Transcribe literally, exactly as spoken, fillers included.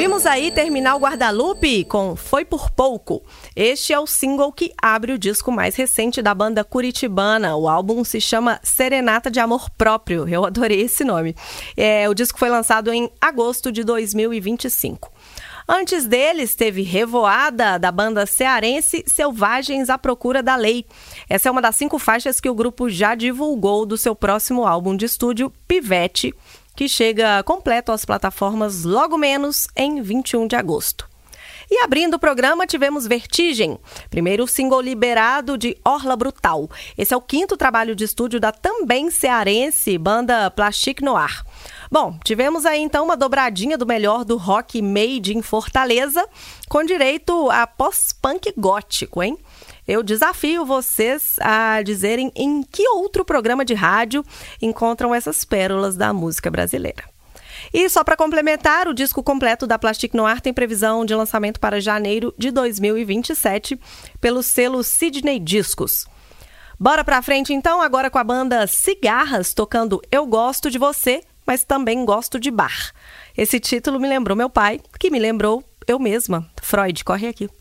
Ouvimos aí Terminal Guadalupe com Foi Por Pouco. Este é o single que abre o disco mais recente da banda curitibana. O álbum se chama Serenata de Amor Próprio. Eu adorei esse nome. É, o disco foi lançado em agosto de dois mil e vinte e cinco. Antes deles, teve Revoada, da banda cearense Selvagens à Procura da Lei. Essa é uma das cinco faixas que o grupo já divulgou do seu próximo álbum de estúdio, Pivete, que chega completo às plataformas logo menos em vinte e um de agosto. E abrindo o programa, tivemos Vertigem, primeiro single liberado de Orla Brutal. Esse é o quinto trabalho de estúdio da também cearense banda Plastic Noir. Bom, tivemos aí então uma dobradinha do melhor do rock made in Fortaleza, com direito a pós-punk gótico, hein? Eu desafio vocês a dizerem em que outro programa de rádio encontram essas pérolas da música brasileira. E só para complementar, o disco completo da Plastic Noir tem previsão de lançamento para janeiro de dois mil e vinte e sete pelo selo Sidney Discos. Bora pra frente então, agora com a banda Cigarras tocando Eu Gosto de Você, mas também gosto de bar. Esse título me lembrou meu pai, que me lembrou eu mesma. Freud, corre aqui.